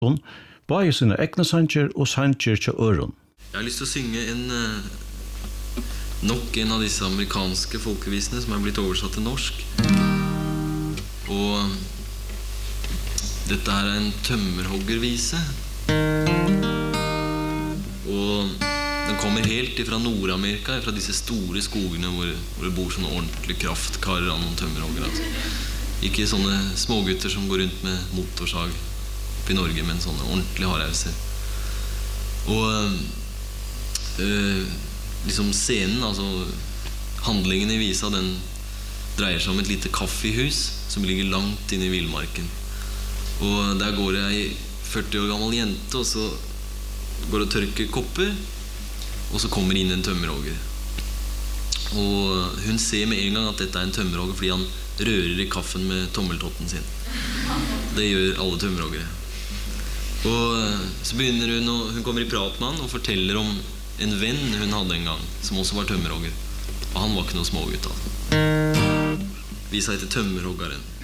Bare sine egne sanger og sanger til øren. Jeg har lyst til å synge nok en av disse amerikanske folkevisene som er blitt oversatt til norsk. Og dette her er en tømmerhoggervise. Og den kommer helt fra Nord-Amerika, fra disse store skogene hvor det bor sånne ordentlige kraftkarer av noen tømmerhoggere. Altså. Ikke sånne smågutter som går rundt med motorsag oppe i Norge, men sånne ordentlige hardhauser. Og liksom scenen, altså handlingen i visa, den dreier seg om et lite kaffehus som ligger langt inne i villmarken. Og der går det ei 40 år gammel jente, og så går det og tørker kopper, og så kommer inn en tømmerhogger. Og hun ser med en gang at dette er en tømmerhogger fordi han rører i kaffen med tommeltotten sin. Det gjør alle tømmerhoggere. Og så begynner hun kommer i prat med han og forteller om en venn hun hadde en gang, som også var tømmerhogger. Og han var ikke noe smågutt. Visa heter Tømmerhoggeren.